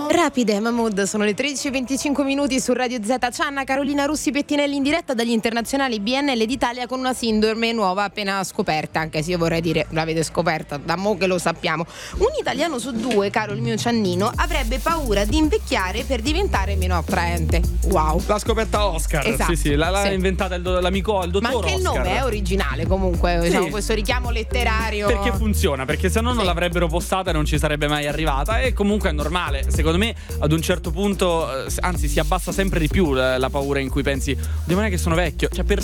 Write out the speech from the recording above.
Rapide Mahmood, sono le 13:25 minuti su Radio Z. C'è Anna Carolina Russi Pettinelli in diretta dagli internazionali BNL d'Italia con una sindrome nuova appena scoperta, anche se io vorrei dire l'avete scoperta da mo' che lo sappiamo. Un italiano su due, caro il mio Ciannino, avrebbe paura di invecchiare per diventare meno attraente. Wow. L'ha scoperta Oscar. Esatto. Sì, l'ha inventata l'amico, il dottor Ma anche Oscar. il nome è originale comunque, Sì. diciamo, questo richiamo letterario. Perché funziona, perché se no non l'avrebbero postata e non ci sarebbe mai arrivata. E comunque è normale, secondo me ad un certo punto, anzi si abbassa sempre di più la paura in cui pensi, Dio, non è che sono vecchio, cioè per